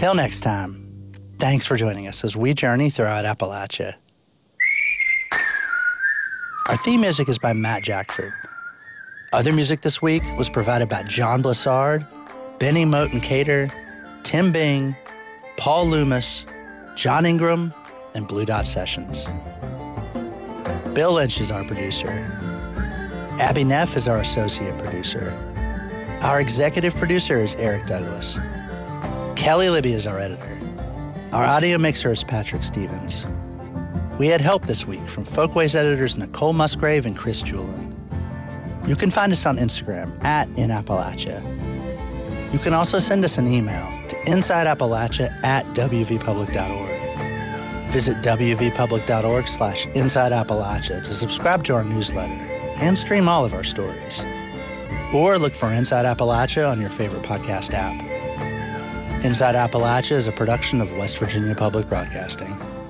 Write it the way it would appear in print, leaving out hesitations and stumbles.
Until next time, thanks for joining us as we journey throughout Appalachia. Our theme music is by Matt Jackford. Other music this week was provided by John Blessard, Benny Moten Cater, Tim Bing, Paul Loomis, John Ingram, and Blue Dot Sessions. Bill Lynch is our producer. Abby Neff is our associate producer. Our executive producer is Eric Douglas. Kelly Libby is our editor. Our audio mixer is Patrick Stevens. We had help this week from Folkways editors Nicole Musgrave and Chris Julin. You can find us on Instagram @InAppalachia. You can also send us an email to insideappalachia@wvpublic.org. Visit wvpublic.org/InsideAppalachia to subscribe to our newsletter and stream all of our stories. Or look for Inside Appalachia on your favorite podcast app. Inside Appalachia is a production of West Virginia Public Broadcasting.